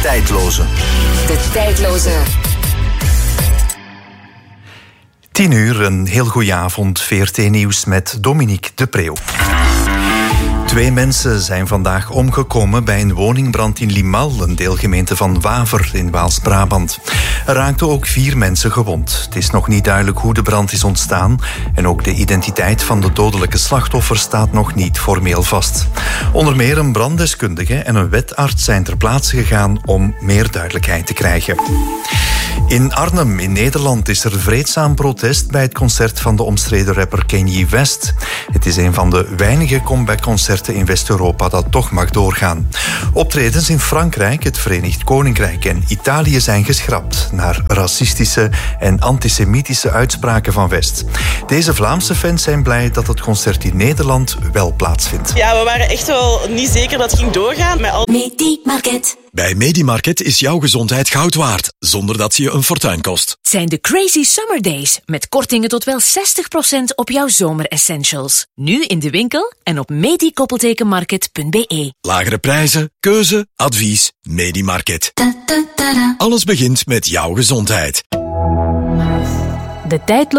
tijdloze. De tijdloze. 10 uur, een heel goede avond. VRT Nieuws met Dominique de Preeuw. 2 mensen zijn vandaag omgekomen bij een woningbrand in Limal, een deelgemeente van Waver in Waals-Brabant. Er raakten ook 4 mensen gewond. Het is nog niet duidelijk hoe de brand is ontstaan en ook de identiteit van de dodelijke slachtoffer staat nog niet formeel vast. Onder meer een branddeskundige en een wetarts zijn ter plaatse gegaan om meer duidelijkheid te krijgen. In Arnhem in Nederland is er vreedzaam protest bij het concert van de omstreden rapper Kanye West. Het is een van de weinige comebackconcerten in West-Europa dat toch mag doorgaan. Optredens in Frankrijk, het Verenigd Koninkrijk en Italië zijn geschrapt naar racistische en antisemitische uitspraken van West. Deze Vlaamse fans zijn blij dat het concert in Nederland wel plaatsvindt. Ja, we waren echt wel niet zeker dat het ging doorgaan. Medi-Market. Bij Medi-Market is jouw gezondheid goud waard, zonder dat ze je een fortuin kost. Zijn de Crazy Summer Days, met kortingen tot wel 60% op jouw zomeressentials. Nu in de winkel en op medi-market.be. Lagere prijzen, keuze, advies, Medi-Market. Alles begint met jouw gezondheid. De tijdloze